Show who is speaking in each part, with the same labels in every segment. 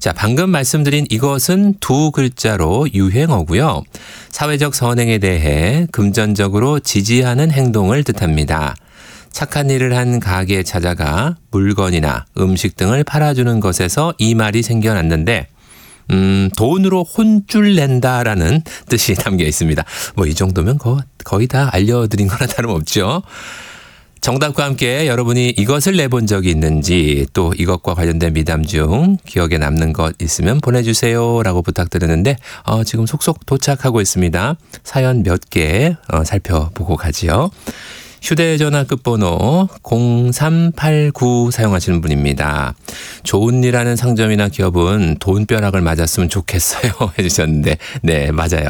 Speaker 1: 자, 방금 말씀드린 이것은 두 글자로 유행어고요. 사회적 선행에 대해 금전적으로 지지하는 행동을 뜻합니다. 착한 일을 한 가게에 찾아가 물건이나 음식 등을 팔아주는 것에서 이 말이 생겨났는데 돈으로 혼쭐 낸다라는 뜻이 담겨 있습니다. 뭐 이 정도면 거의 다 알려드린 거나 다름없죠. 정답과 함께 여러분이 이것을 내본 적이 있는지 또 이것과 관련된 미담 중 기억에 남는 것 있으면 보내주세요 라고 부탁드렸는데 지금 속속 도착하고 있습니다. 사연 몇 개 살펴보고 가지요. 휴대전화 끝번호 0389 사용하시는 분입니다. 좋은 일 하는 상점이나 기업은 돈벼락을 맞았으면 좋겠어요 해주셨는데 네 맞아요.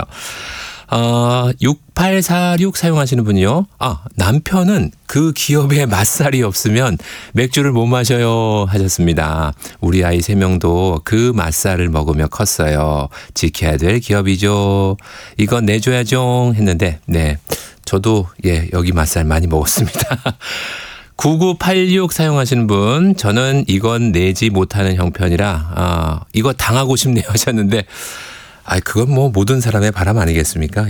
Speaker 1: 6846 사용하시는 분이요. 남편은 그 기업에 맛살이 없으면 맥주를 못 마셔요 하셨습니다. 우리 아이 3명도 그 맛살을 먹으며 컸어요. 지켜야 될 기업이죠. 이건 내줘야죠 했는데 네 저도 여기 맛살 많이 먹었습니다. 9986 사용하시는 분 저는 이건 내지 못하는 형편이라 이거 당하고 싶네요 하셨는데 그건 뭐 모든 사람의 바람 아니겠습니까?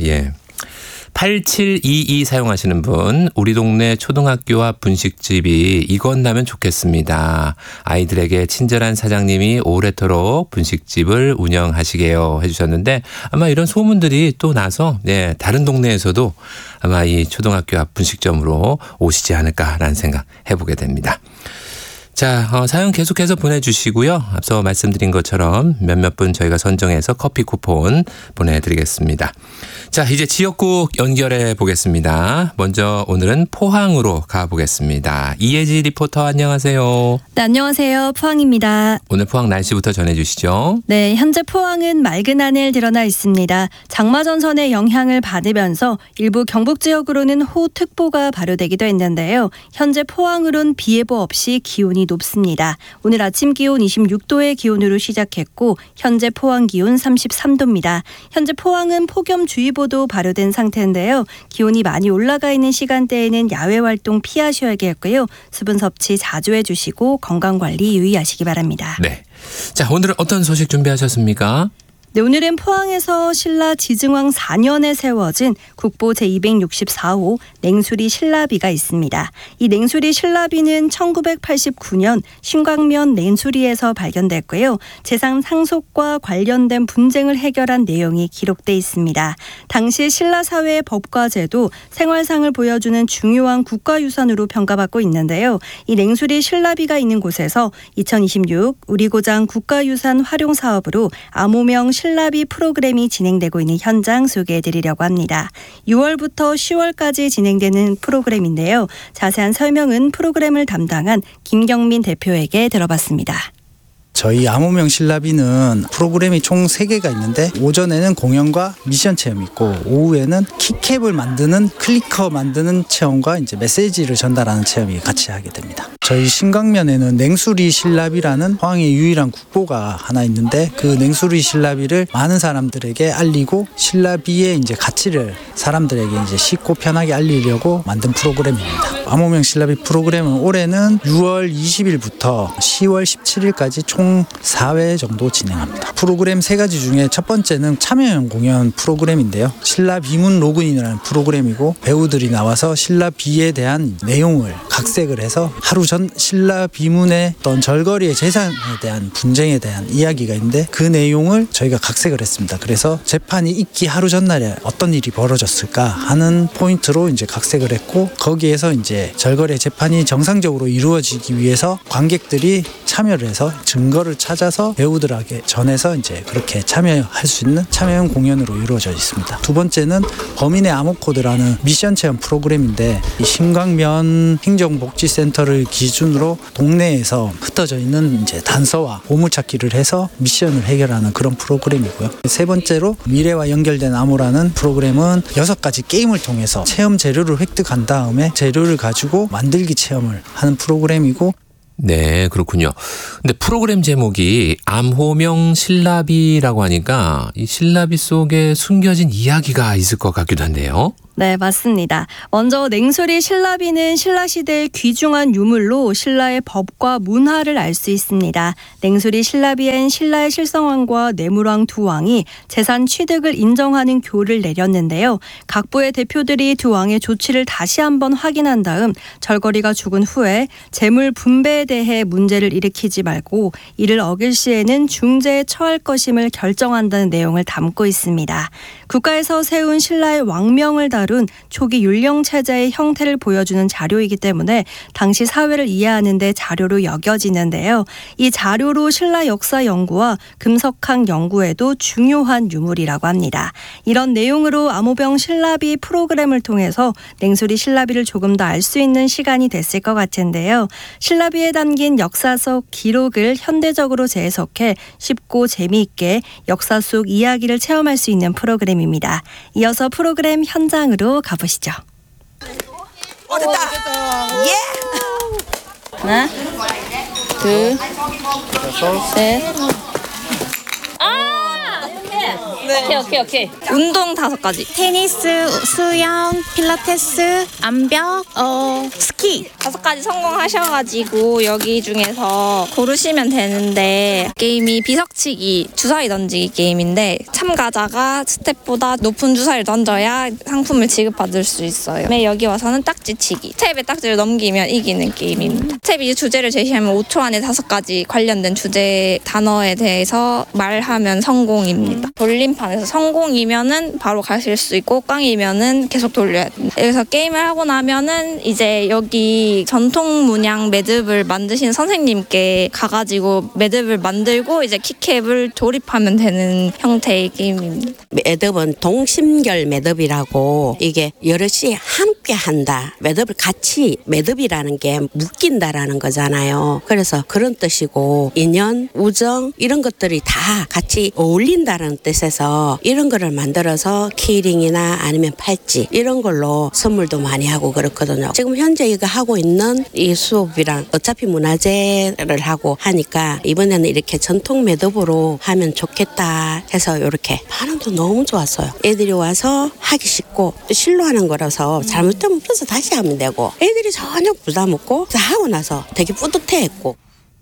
Speaker 1: 8722 사용하시는 분 우리 동네 초등학교 앞 분식집이 이것 나면 좋겠습니다. 아이들에게 친절한 사장님이 오래도록 분식집을 운영하시게요 해주셨는데 아마 이런 소문들이 또 나서 다른 동네에서도 아마 이 초등학교 앞 분식점으로 오시지 않을까라는 생각 해보게 됩니다. 자, 사연 계속해서 보내주시고요. 앞서 말씀드린 것처럼 몇몇 분 저희가 선정해서 커피 쿠폰 보내드리겠습니다. 자, 이제 지역국 연결해 보겠습니다. 먼저 오늘은 포항으로 가보겠습니다. 이혜지 리포터 안녕하세요.
Speaker 2: 네, 안녕하세요. 포항입니다.
Speaker 1: 오늘 포항 날씨부터 전해주시죠.
Speaker 2: 네, 현재 포항은 맑은 하늘 드러나 있습니다. 장마전선의 영향을 받으면서 일부 경북 지역으로는 호우특보가 발효되기도 했는데요. 현재 포항으론 비 예보 없이 기온이 높습니다. 오늘 아침 기온 26도의 기온으로 시작했고 현재 포항 기온 33도입니다. 현재 포항은 폭염주의보도 발효된 상태인데요. 기온이 많이 올라가 있는 시간대에는 야외 활동 피하셔야겠고요. 수분 섭취 자주 해주시고 건강관리 유의하시기 바랍니다.
Speaker 1: 네. 자, 오늘은 어떤 소식 준비하셨습니까?
Speaker 2: 네, 오늘은 포항에서 신라 지증왕 4년에 세워진 국보 제264호 냉수리 신라비가 있습니다. 이 냉수리 신라비는 1989년 신광면 냉수리에서 발견됐고요. 재산 상속과 관련된 분쟁을 해결한 내용이 기록돼 있습니다. 당시 신라 사회의 법과 제도, 생활상을 보여주는 중요한 국가유산으로 평가받고 있는데요. 이 냉수리 신라비가 있는 곳에서 2026 우리고장 국가유산 활용 사업으로 암호명 신라비 프로그램이 진행되고 있는 현장 소개해드리려고 합니다. 6월부터 10월까지 진행되는 프로그램인데요. 자세한 설명은 프로그램을 담당한 김경민 대표에게 들어봤습니다.
Speaker 3: 저희 암호명 신라비는 프로그램이 총 3개가 있는데 오전에는 공연과 미션 체험이 있고 오후에는 키캡을 만드는 클리커 만드는 체험과 이제 메시지를 전달하는 체험이 같이 하게 됩니다. 저희 신광면에는 냉수리 신라비라는 포항의 유일한 국보가 하나 있는데 그 냉수리 신라비를 많은 사람들에게 알리고 신라비의 이제 가치를 사람들에게 이제 쉽고 편하게 알리려고 만든 프로그램입니다. 암호명 신라비 프로그램은 올해는 6월 20일부터 10월 17일까지 총 4회 정도 진행합니다. 프로그램 3가지 중에 첫 번째는 참여형 공연 프로그램인데요. 신라비문 로그인이라는 프로그램이고 배우들이 나와서 신라비에 대한 내용을 각색을 해서 하루 전 신라비문의 어떤 절거리의 재산에 대한 분쟁에 대한 이야기가 있는데 그 내용을 저희가 각색을 했습니다. 그래서 재판이 있기 하루 전날에 어떤 일이 벌어졌을까 하는 포인트로 이제 각색을 했고 거기에서 이제 절거리의 재판이 정상적으로 이루어지기 위해서 관객들이 참여를 해서 증거를 찾아서 배우들에게 전해서 이제 그렇게 참여할 수 있는 참여형 공연으로 이루어져 있습니다. 두 번째는 범인의 암호코드라는 미션 체험 프로그램인데 이 신광면 행정복지센터를 기준으로 동네에서 흩어져 있는 이제 단서와 보물찾기를 해서 미션을 해결하는 그런 프로그램이고요. 세 번째로 미래와 연결된 암호라는 프로그램은 6가지 게임을 통해서 체험 재료를 획득한 다음에 재료를 가지고 만들기 체험을 하는 프로그램이고
Speaker 1: 네, 그렇군요. 근데 프로그램 제목이 암호명 신라비라고 하니까 이 신라비 속에 숨겨진 이야기가 있을 것 같기도 한데요.
Speaker 2: 네, 맞습니다. 먼저 냉수리 신라비는 신라시대의 귀중한 유물로 신라의 법과 문화를 알 수 있습니다. 냉수리 신라비엔 신라의 실성왕과 내물왕 두 왕이 재산 취득을 인정하는 교를 내렸는데요. 각부의 대표들이 두 왕의 조치를 다시 한번 확인한 다음 절거리가 죽은 후에 재물 분배에 대해 문제를 일으키지 말고 이를 어길 시에는 중재에 처할 것임을 결정한다는 내용을 담고 있습니다. 국가에서 세운 신라의 왕명을 다룬 초기 율령체제의 형태를 보여주는 자료이기 때문에 당시 사회를 이해하는 데 자료로 여겨지는데요. 이 자료로 신라 역사 연구와 금석학 연구에도 중요한 유물이라고 합니다. 이런 내용으로 암호병 신라비 프로그램을 통해서 냉수리 신라비를 조금 더 알 수 있는 시간이 됐을 것 같은데요. 신라비에 담긴 역사 속 기록을 현대적으로 재해석해 쉽고 재미있게 역사 속 이야기를 체험할 수 있는 프로그램입니다. 이어서 프로그램 현장으로 가보시죠.
Speaker 4: 됐다. 예.
Speaker 5: 하나, 둘, 셋. 오케이. 운동 5가지.
Speaker 6: 테니스, 수영, 필라테스, 암벽, 스키 5가지 성공하셔가지고 여기 중에서 고르시면 되는데 게임이 비석치기, 주사위 던지기 게임인데 참가자가 스텝보다 높은 주사위를 던져야 상품을 지급받을 수 있어요. 여기 와서는 딱지치기. 스텝에 딱지를 넘기면 이기는 게임입니다. 스텝이 주제를 제시하면 5초 안에 5가지 관련된 주제 단어에 대해서 말하면 성공입니다. 돌림판에서 성공이면은 바로 가실 수 있고 꽝이면은 계속 돌려야 됩니다. 여기서 게임을 하고 나면은 이제 여기 전통 문양 매듭을 만드신 선생님께 가가지고 매듭을 만들고 이제 키캡을 조립하면 되는 형태의 게임입니다.
Speaker 7: 매듭은 동심결 매듭이라고 이게 여럿이 함께 한다. 매듭을 같이 매듭이라는 게 묶인다라는 거잖아요. 그래서 그런 뜻이고 인연, 우정 이런 것들이 다 같이 어울린다는 뜻에서 이런 거를 만들어서 키링이나 아니면 팔찌 이런 걸로 선물도 많이 하고 그렇거든요. 지금 현재 이거 하고 있는 이 수업이랑 어차피 문화재를 하고 하니까 이번에는 이렇게 전통 매듭으로 하면 좋겠다 해서 이렇게 반응도 너무 좋았어요. 애들이 와서 하기 쉽고 또 실로 하는 거라서 잘못되면 펴서 다시 하면 되고 애들이 전혀 부담 없고 하고 나서 되게 뿌듯해했고.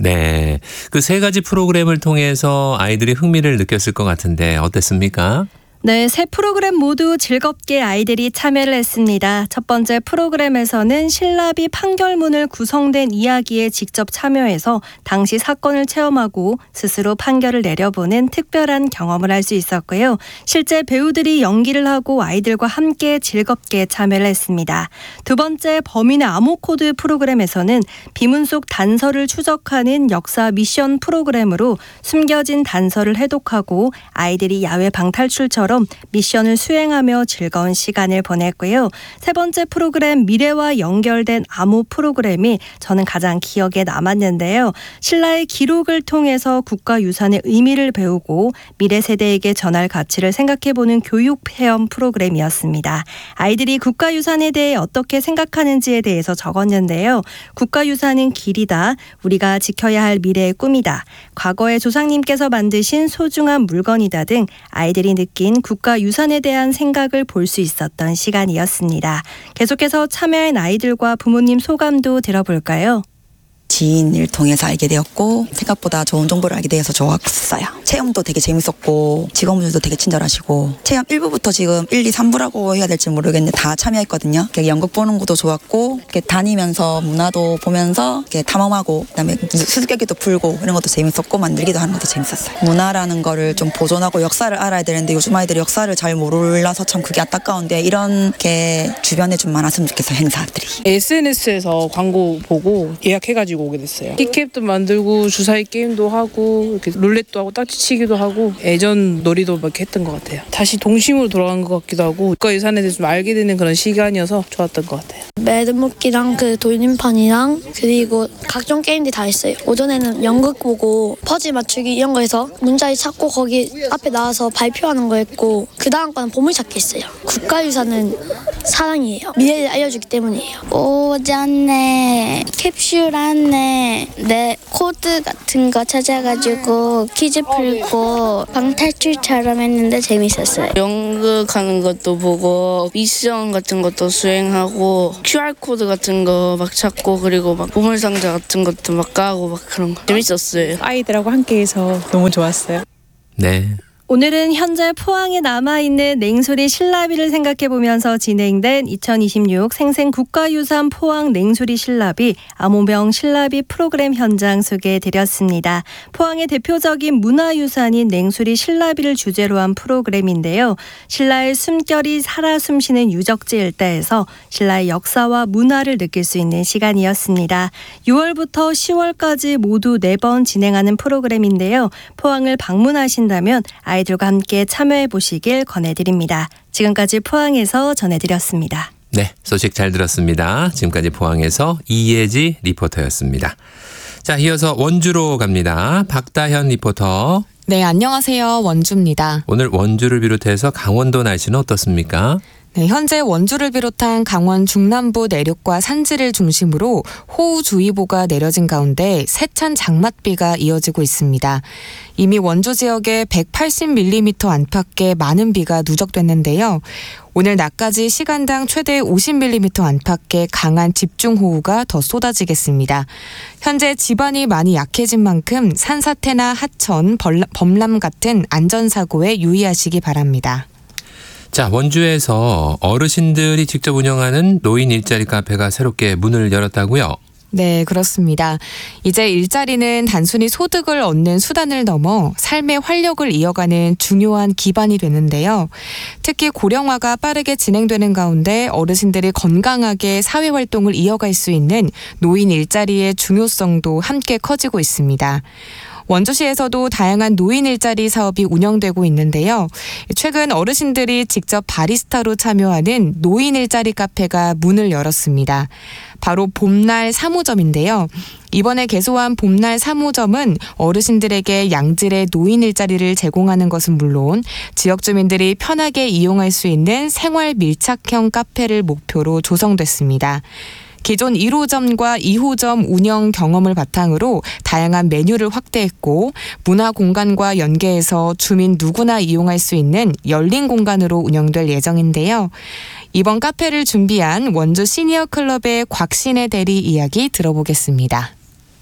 Speaker 1: 네. 그 3가지 프로그램을 통해서 아이들이 흥미를 느꼈을 것 같은데 어땠습니까?
Speaker 2: 네, 세 프로그램 모두 즐겁게 아이들이 참여를 했습니다. 첫 번째 프로그램에서는 신라비 판결문을 구성된 이야기에 직접 참여해서 당시 사건을 체험하고 스스로 판결을 내려보는 특별한 경험을 할 수 있었고요. 실제 배우들이 연기를 하고 아이들과 함께 즐겁게 참여를 했습니다. 두 번째 범인의 암호코드 프로그램에서는 비문 속 단서를 추적하는 역사 미션 프로그램으로 숨겨진 단서를 해독하고 아이들이 야외 방탈출처럼 미션을 수행하며 즐거운 시간을 보냈고요. 세 번째 프로그램 미래와 연결된 암호 프로그램이 저는 가장 기억에 남았는데요. 신라의 기록을 통해서 국가유산의 의미를 배우고 미래 세대에게 전할 가치를 생각해보는 교육회원 프로그램이었습니다. 아이들이 국가유산에 대해 어떻게 생각하는지에 대해서 적었는데요. 국가유산은 길이다. 우리가 지켜야 할 미래의 꿈이다. 과거의 조상님께서 만드신 소중한 물건이다 등 아이들이 느낀 국가유산에 대한 생각을 볼 수 있었던 시간이었습니다. 계속해서 참여한 아이들과 부모님 소감도 들어볼까요?
Speaker 8: 지인을 통해서 알게 되었고 생각보다 좋은 정보를 알게 되어서 좋았어요. 체험도 되게 재밌었고 직원분들도 되게 친절하시고 체험 1부부터 지금 1, 2, 3부라고 해야 될지 모르겠는데 다 참여했거든요. 연극 보는 것도 좋았고 다니면서 문화도 보면서 탐험하고 그다음에 수수께끼도 풀고 이런 것도 재밌었고 만들기도 하는 것도 재밌었어요. 문화라는 거를 좀 보존하고 역사를 알아야 되는데 요즘 아이들이 역사를 잘 몰라서 참 그게 안타까운데 이런 게 주변에 좀 많았으면 좋겠어요. 행사들이.
Speaker 9: SNS에서 광고 보고 예약해가지고 오게 됐어요. 키캡도 만들고 주사위 게임도 하고 이렇게 룰렛도 하고 딱지치기도 하고 예전 놀이도 막 이렇게 했던 것 같아요. 다시 동심으로 돌아간 것 같기도 하고 국가유산에 대해서 좀 알게 되는 그런 시간이어서 좋았던 것 같아요.
Speaker 10: 매듭 묶기랑 그 돌림판이랑 그리고 각종 게임들이 다 있어요. 오전에는 연극 보고 퍼즐 맞추기 이런 거 해서 문자를 찾고 거기 앞에 나와서 발표하는 거 했고 그 다음 거는 보물찾기 했어요. 국가유산은 사랑이에요. 미래를 알려주기 때문이에요.
Speaker 5: 오전에 캡슐 안에 내 코드 같은 거 찾아가지고 퀴즈 풀고 방탈출처럼 했는데 재밌었어요.
Speaker 4: 연극하는 것도 보고 미션 같은 것도 수행하고 QR코드 같은 거 막 찾고 그리고 막 보물상자 같은 것도 막 까고 막 그런 거 재밌었어요.
Speaker 11: 아이들하고 함께해서 너무 좋았어요.
Speaker 1: 네.
Speaker 2: 오늘은 현재 포항에 남아있는 냉수리 신라비를 생각해보면서 진행된 2026 생생국가유산 포항 냉수리 신라비 암호명 신라비 프로그램 현장 소개해드렸습니다. 포항의 대표적인 문화유산인 냉수리 신라비를 주제로 한 프로그램인데요. 신라의 숨결이 살아 숨쉬는 유적지 일대에서 신라의 역사와 문화를 느낄 수 있는 시간이었습니다. 6월부터 10월까지 모두 4번 진행하는 프로그램인데요. 포항을 방문하신다면 아이들과 함께 참여해 보시길 권해드립니다. 지금까지 포항에서 전해드렸습니다.
Speaker 1: 네, 소식 잘 들었습니다. 지금까지 포항에서 이예지 리포터였습니다. 자, 이어서 원주로 갑니다. 박다현 리포터.
Speaker 12: 네, 안녕하세요. 원주입니다.
Speaker 1: 오늘 원주를 비롯해서 강원도 날씨는 어떻습니까?
Speaker 12: 네, 현재 원주를 비롯한 강원 중남부 내륙과 산지를 중심으로 호우주의보가 내려진 가운데 세찬 장맛비가 이어지고 있습니다. 이미 원주 지역에 180mm 안팎의 많은 비가 누적됐는데요. 오늘 낮까지 시간당 최대 50mm 안팎의 강한 집중호우가 더 쏟아지겠습니다. 현재 지반이 많이 약해진 만큼 산사태나 하천, 범람 같은 안전사고에 유의하시기 바랍니다.
Speaker 1: 자, 원주에서 어르신들이 직접 운영하는 노인 일자리 카페가 새롭게 문을 열었다고요?
Speaker 12: 네, 그렇습니다. 이제 일자리는 단순히 소득을 얻는 수단을 넘어 삶의 활력을 이어가는 중요한 기반이 되는데요. 특히 고령화가 빠르게 진행되는 가운데 어르신들이 건강하게 사회활동을 이어갈 수 있는 노인 일자리의 중요성도 함께 커지고 있습니다. 원주시에서도 다양한 노인 일자리 사업이 운영되고 있는데요. 최근 어르신들이 직접 바리스타로 참여하는 노인 일자리 카페가 문을 열었습니다. 바로 봄날 3호점인데요. 이번에 개소한 봄날 3호점은 어르신들에게 양질의 노인 일자리를 제공하는 것은 물론 지역 주민들이 편하게 이용할 수 있는 생활 밀착형 카페를 목표로 조성됐습니다. 기존 1호점과 2호점 운영 경험을 바탕으로 다양한 메뉴를 확대했고 문화 공간과 연계해서 주민 누구나 이용할 수 있는 열린 공간으로 운영될 예정인데요. 이번 카페를 준비한 원주 시니어 클럽의 곽신혜 대리 이야기 들어보겠습니다.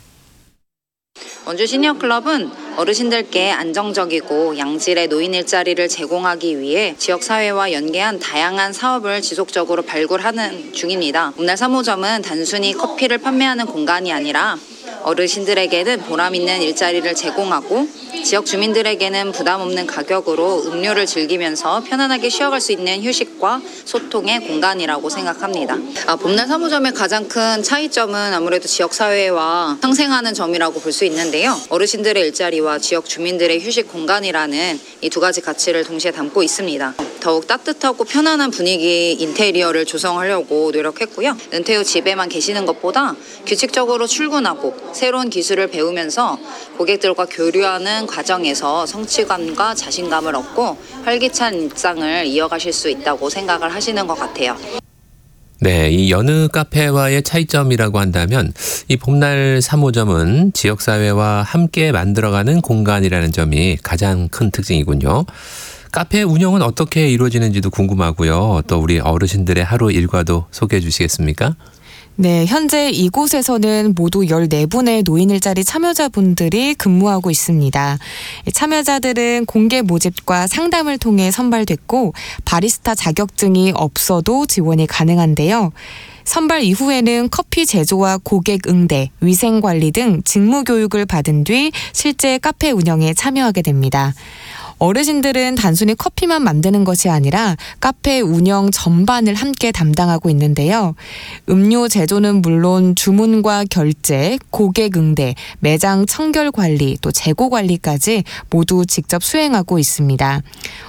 Speaker 13: 원주 시니어클럽은 어르신들께 안정적이고 양질의 노인 일자리를 제공하기 위해 지역사회와 연계한 다양한 사업을 지속적으로 발굴하는 중입니다. 봄날 3호점은 단순히 커피를 판매하는 공간이 아니라 어르신들에게는 보람 있는 일자리를 제공하고 지역 주민들에게는 부담 없는 가격으로 음료를 즐기면서 편안하게 쉬어갈 수 있는 휴식과 소통의 공간이라고 생각합니다. 봄날 3호점의 가장 큰 차이점은 아무래도 지역사회와 상생하는 점이라고 볼 수 있는데요. 어르신들의 일자리와 지역 주민들의 휴식 공간이라는 이 두 가지 가치를 동시에 담고 있습니다. 더욱 따뜻하고 편안한 분위기 인테리어를 조성하려고 노력했고요. 은퇴 후 집에만 계시는 것보다 규칙적으로 출근하고 새로운 기술을 배우면서 고객들과 교류하는 과정에서 성취감과 자신감을 얻고 활기찬 일상을 이어가실 수 있다고 생각을 하시는 것 같아요.
Speaker 1: 네, 이 여느 카페와의 차이점이라고 한다면 이 봄날 3호점은 지역사회와 함께 만들어가는 공간이라는 점이 가장 큰 특징이군요. 카페 운영은 어떻게 이루어지는지도 궁금하고요. 또 우리 어르신들의 하루 일과도 소개해 주시겠습니까?
Speaker 12: 네, 현재 이곳에서는 모두 14분의 노인 일자리 참여자분들이 근무하고 있습니다. 참여자들은 공개 모집과 상담을 통해 선발됐고 바리스타 자격증이 없어도 지원이 가능한데요. 선발 이후에는 커피 제조와 고객 응대, 위생관리 등 직무 교육을 받은 뒤 실제 카페 운영에 참여하게 됩니다. 어르신들은 단순히 커피만 만드는 것이 아니라 카페 운영 전반을 함께 담당하고 있는데요. 음료 제조는 물론 주문과 결제, 고객 응대, 매장 청결 관리, 또 재고 관리까지 모두 직접 수행하고 있습니다.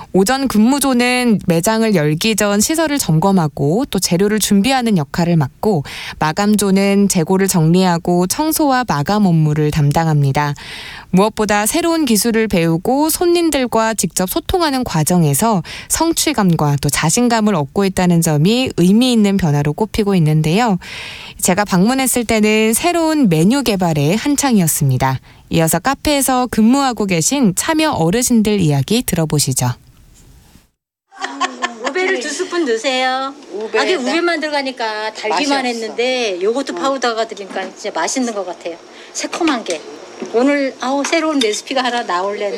Speaker 12: 오전 근무조는 매장을 열기 전 시설을 점검하고 또 재료를 준비하는 역할을 맡고 마감조는 재고를 정리하고 청소와 마감 업무를 담당합니다. 무엇보다 새로운 기술을 배우고 손님들과 직접 소통하는 과정에서 성취감과 또 자신감을 얻고 있다는 점이 의미 있는 변화로 꼽히고 있는데요. 제가 방문했을 때는 새로운 메뉴 개발에 한창이었습니다. 이어서 카페에서 근무하고 계신 참여 어르신들 이야기 들어보시죠.
Speaker 14: 우베를 2스푼 넣으세요. 우베만 들어가니까 달기만 했는데 요거트 파우더가 들으니까 진짜 맛있는 것 같아요. 새콤한 게. 오늘 새로운 레시피가 하나 나올래.